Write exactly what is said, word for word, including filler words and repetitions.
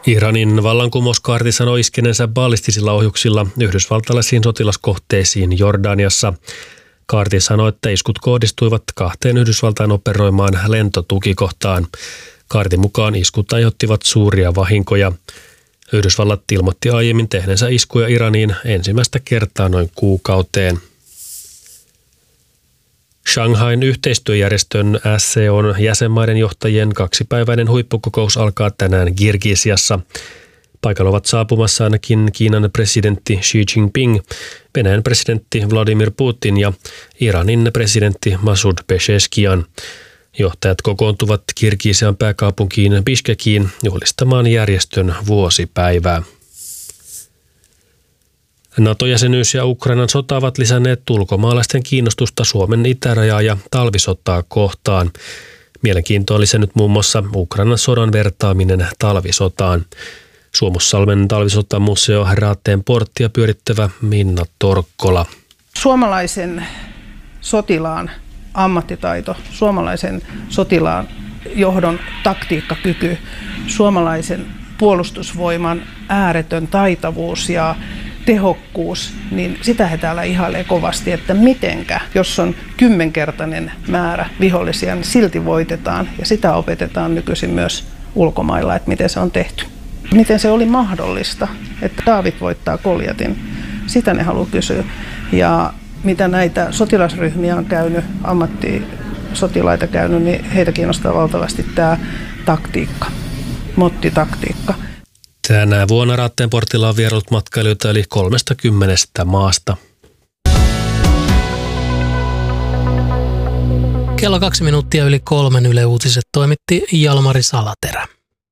Iranin vallankumouskaarti sanoi iskeneensä ballistisilla ohjuksilla yhdysvaltalaisiin sotilaskohteisiin Jordaniassa. Kaarti sanoi, että iskut kohdistuivat kahteen Yhdysvaltain operoimaan lentotukikohtaan. Kaartin mukaan iskut aiheuttivat suuria vahinkoja. Yhdysvallat ilmoitti aiemmin tehneensä iskuja Iraniin ensimmäistä kertaa noin kuukauteen. Shanghain yhteistyöjärjestön S C O:n jäsenmaiden johtajien kaksipäiväinen huippukokous alkaa tänään Kirgisiassa. Paikalla ovat saapumassa ainakin Kiinan presidentti Xi Jinping, Venäjän presidentti Vladimir Putin ja Iranin presidentti Masoud Pezeshkian. Johtajat kokoontuvat Kirgisian pääkaupunkiin Bishkekiin juhlistamaan järjestön vuosipäivää. NATO-jäsenyys ja Ukrainan sota ovat lisänneet ulkomaalaisten kiinnostusta Suomen itärajaa ja talvisotaa kohtaan. Mielenkiintoa on lisännyt muun muassa Ukrainan sodan vertaaminen talvisotaan. Suomussalmen talvisotamuseo Raatteen porttia pyörittävä Minna Torkkola. Suomalaisen sotilaan ammattitaito, suomalaisen sotilaan johdon taktiikkakyky, suomalaisen puolustusvoiman ääretön taitavuus ja tehokkuus, niin sitä he täällä ihailee kovasti, että mitenkä, jos on kymmenkertainen määrä vihollisia, niin silti voitetaan. Ja sitä opetetaan nykyisin myös ulkomailla, että miten se on tehty. Miten se oli mahdollista, että Daavid voittaa Goljatin, sitä ne haluaa kysyä. Ja mitä näitä sotilasryhmiä on käynyt, ammattisotilaita käynyt, niin heitä kiinnostaa valtavasti tämä taktiikka, mottitaktiikka. Tänä vuonna Raatteen portilla on vierailut matkailijoita yli kolmekymmentä maasta. Kello kaksi minuuttia yli kolmen Yle Uutiset toimitti Jalmari Salaterä.